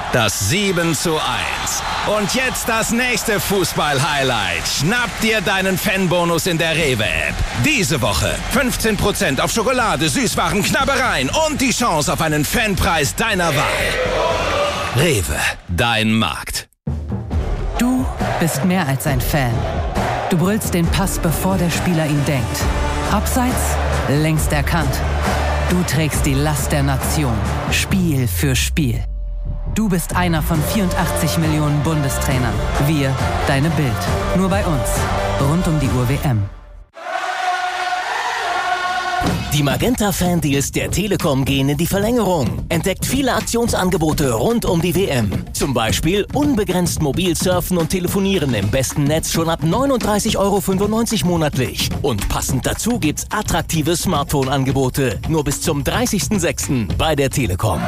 das 7:1. Und jetzt das nächste Fußball-Highlight. Schnapp dir deinen Fanbonus in der Rewe-App. Diese Woche 15% auf Schokolade, Süßwaren, Knabbereien und die Chance auf einen Fanpreis deiner Wahl. Rewe, dein Markt. Du bist mehr als ein Fan. Du brüllst den Pass, bevor der Spieler ihn denkt. Abseits, längst erkannt. Du trägst die Last der Nation, Spiel für Spiel. Du bist einer von 84 Millionen Bundestrainern. Wir, deine Bild. Nur bei uns. Rund um die Uhr WM. Die Magenta-Fan-Deals der Telekom gehen in die Verlängerung. Entdeckt viele Aktionsangebote rund um die WM. Zum Beispiel unbegrenzt mobil surfen und telefonieren im besten Netz schon ab 39,95 € monatlich. Und passend dazu gibt's attraktive Smartphone-Angebote. Nur bis zum 30.06. bei der Telekom.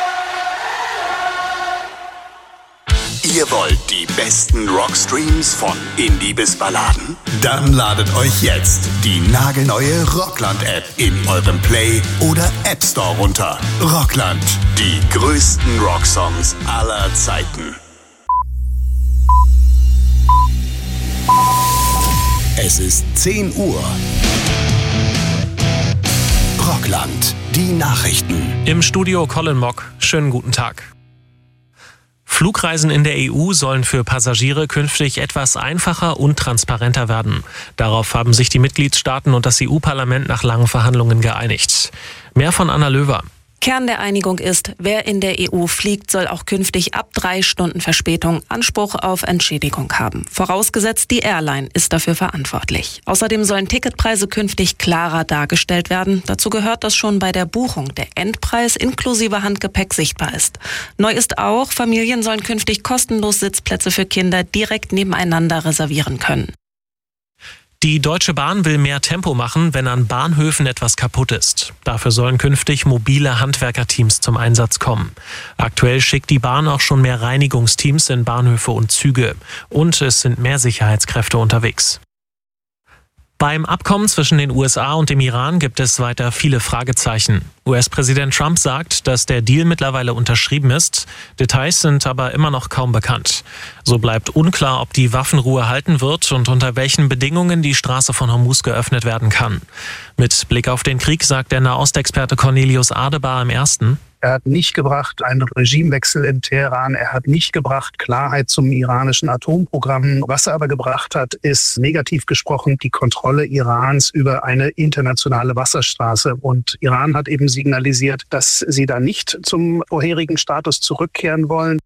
Ihr wollt die besten Rockstreams von Indie bis Balladen? Dann ladet euch jetzt die nagelneue Rockland-App in eurem Play- oder App Store runter. Rockland, die größten Rocksongs aller Zeiten. Es ist 10 Uhr. Rockland, die Nachrichten. Im Studio Colin Mock. Schönen guten Tag. Flugreisen in der EU sollen für Passagiere künftig etwas einfacher und transparenter werden. Darauf haben sich die Mitgliedstaaten und das EU-Parlament nach langen Verhandlungen geeinigt. Mehr von Anna Löwer. Kern der Einigung ist, wer in der EU fliegt, soll auch künftig ab 3 Stunden Verspätung Anspruch auf Entschädigung haben. Vorausgesetzt, die Airline ist dafür verantwortlich. Außerdem sollen Ticketpreise künftig klarer dargestellt werden. Dazu gehört, dass schon bei der Buchung der Endpreis inklusive Handgepäck sichtbar ist. Neu ist auch, Familien sollen künftig kostenlos Sitzplätze für Kinder direkt nebeneinander reservieren können. Die Deutsche Bahn will mehr Tempo machen, wenn an Bahnhöfen etwas kaputt ist. Dafür sollen künftig mobile Handwerkerteams zum Einsatz kommen. Aktuell schickt die Bahn auch schon mehr Reinigungsteams in Bahnhöfe und Züge. Und es sind mehr Sicherheitskräfte unterwegs. Beim Abkommen zwischen den USA und dem Iran gibt es weiter viele Fragezeichen. US-Präsident Trump sagt, dass der Deal mittlerweile unterschrieben ist. Details sind aber immer noch kaum bekannt. So bleibt unklar, ob die Waffenruhe halten wird und unter welchen Bedingungen die Straße von Hormuz geöffnet werden kann. Mit Blick auf den Krieg sagt der Nahostexperte Cornelius Adebar im Ersten: Er hat nicht gebracht einen Regimewechsel in Teheran. Er hat nicht gebracht Klarheit zum iranischen Atomprogramm. Was er aber gebracht hat, ist negativ gesprochen die Kontrolle Irans über eine internationale Wasserstraße. Und Iran hat eben signalisiert, dass sie da nicht zum vorherigen Status zurückkehren wollen.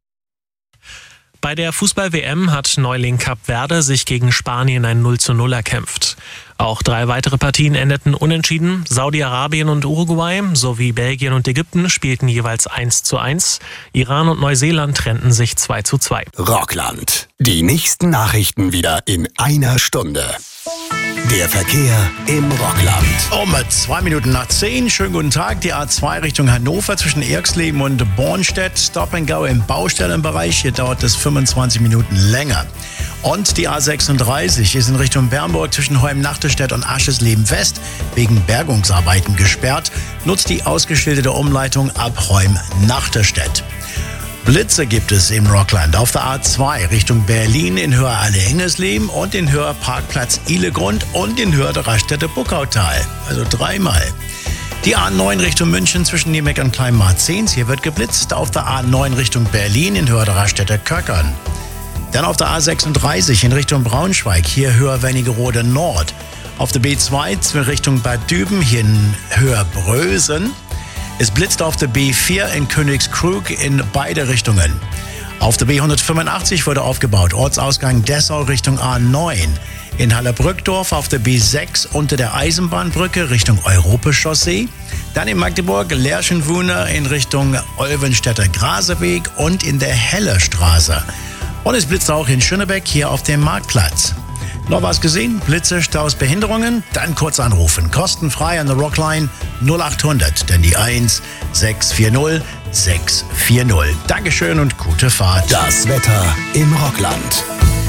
Bei der Fußball-WM hat Neuling Kap Verde sich gegen Spanien ein 0:0 erkämpft. Auch 3 weitere Partien endeten unentschieden. Saudi-Arabien und Uruguay sowie Belgien und Ägypten spielten jeweils 1:1. Iran und Neuseeland trennten sich 2:2. Rockland, die nächsten Nachrichten wieder in einer Stunde. Der Verkehr im Rockland. Um 9:02. Schönen guten Tag. Die A2 Richtung Hannover zwischen Erxleben und Bornstedt. Stop and Go im Baustellenbereich. Hier dauert es 25 Minuten länger. Und die A36 ist in Richtung Bernburg zwischen Heum-Nachterstedt und Aschersleben-West wegen Bergungsarbeiten gesperrt. Nutzt die ausgeschilderte Umleitung ab Heum-Nachterstedt. Blitze gibt es im Rockland auf der A2 Richtung Berlin in Höhe Alle-Engesleben und in Höhe Parkplatz Ihlegrund und in Höhe der Raststätte Buckautal. Also 3-mal. Die A9 Richtung München zwischen Niemeck und Kleinmarzens. Hier wird geblitzt. Auf der A9 Richtung Berlin in Höhe der Raststätte Köckern. Dann auf der A36 in Richtung Braunschweig. Hier Höhe Wernigerode Nord. Auf der B2 Richtung Bad Düben. Hier in Höhe Brösen. Es blitzt auf der B4 in Königskrug in beide Richtungen. Auf der B185 wurde aufgebaut, Ortsausgang Dessau Richtung A9. In Halle-Brückdorf auf der B6 unter der Eisenbahnbrücke Richtung Europachaussee. Dann in Magdeburg Lerchenwuhner in Richtung Olvenstädter Graseweg und in der Hellerstraße. Und es blitzt auch in Schönebeck hier auf dem Marktplatz. Noch was gesehen? Blitze, Staus, Behinderungen? Dann kurz anrufen. Kostenfrei an der Rockline 0800, denn die 1640 640. Dankeschön und gute Fahrt. Das Wetter im Rockland.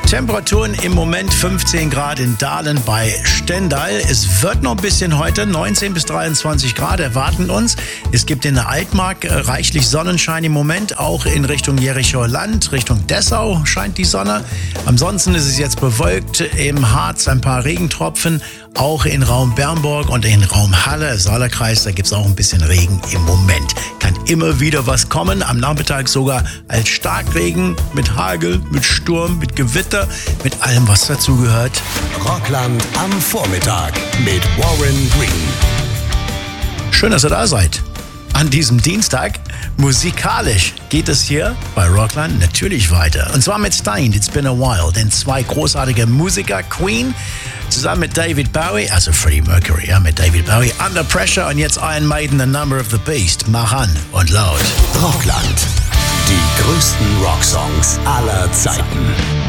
Temperaturen im Moment 15 Grad in Dahlen bei Stendal. Es wird noch ein bisschen heute, 19 bis 23 Grad erwarten uns. Es gibt in der Altmark reichlich Sonnenschein im Moment, auch in Richtung Jerichower Land, Richtung Dessau scheint die Sonne. Ansonsten ist es jetzt bewölkt, im Harz ein paar Regentropfen, auch in Raum Bernburg und in Raum Halle, Saarlerkreis, da gibt es auch ein bisschen Regen im Moment. Kann immer wieder was kommen, am Nachmittag sogar als Starkregen mit Hagel, mit Sturm, mit Gewitter, mit allem, was dazugehört. Rockland am Vormittag mit Warren Green. Schön, dass ihr da seid. An diesem Dienstag, musikalisch, geht es hier bei Rockland natürlich weiter. Und zwar mit Staind, It's Been a While, denn zwei großartige Musiker, Queen, zusammen mit David Bowie, also Freddie Mercury, ja, mit David Bowie, Under Pressure und jetzt Iron Maiden, The Number of the Beast. Mach an und laut. Rockland, die größten Rocksongs aller Zeiten.